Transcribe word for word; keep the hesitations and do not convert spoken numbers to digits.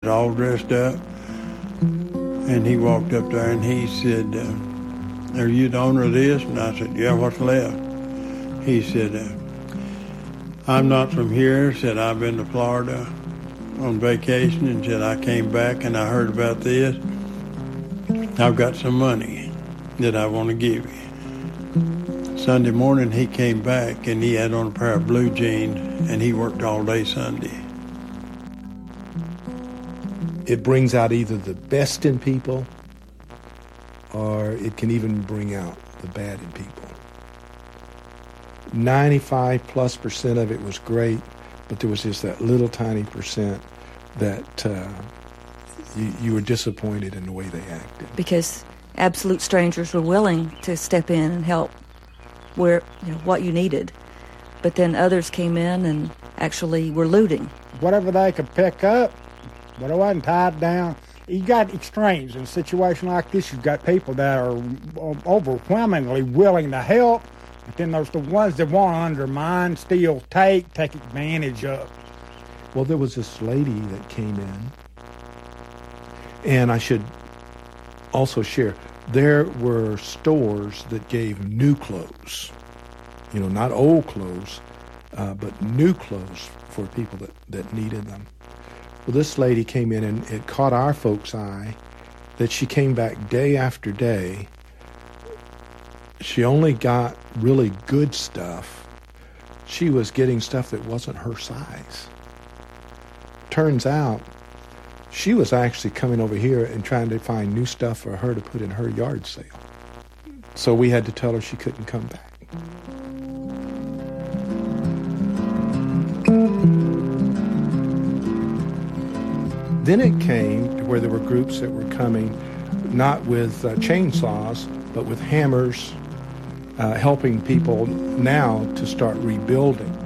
all dressed up. And he walked up there and he said, uh, are you the owner of this? And I said, yeah, what's left? He said, uh, I'm not from here. Said, I've been to Florida on vacation, and said, I came back and I heard about this. I've got some money that I want to give you. Sunday morning he came back and he had on a pair of blue jeans and he worked all day Sunday. It brings out either the best in people or it can even bring out the bad in people. ninety-five plus percent of it was great, but there was just that little tiny percent that uh, you, you were disappointed in the way they acted. Because absolute strangers were willing to step in and help where, you know, what you needed. But then others came in and actually were looting. Whatever they could pick up, but it wasn't tied down. You got extremes in a situation like this. You've got people that are overwhelmingly willing to help, but then there's the ones that want to undermine, steal, take, take advantage of. Well, there was this lady that came in, and I should also share, there were stores that gave new clothes, you know, not old clothes, uh, but new clothes for people that, that needed them. Well, this lady came in, and it caught our folks' eye that she came back day after day. She only got really good stuff. She was getting stuff that wasn't her size. Turns out, she was actually coming over here and trying to find new stuff for her to put in her yard sale. So we had to tell her she couldn't come back. Then it came to where there were groups that were coming, not with uh, chainsaws, but with hammers, uh, helping people now to start rebuilding.